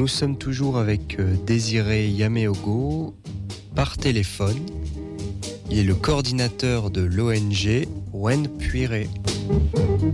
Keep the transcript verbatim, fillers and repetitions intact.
nous sommes toujours avec Désiré Yameogo par téléphone. Il est le coordinateur de l'O N G Wen Puire.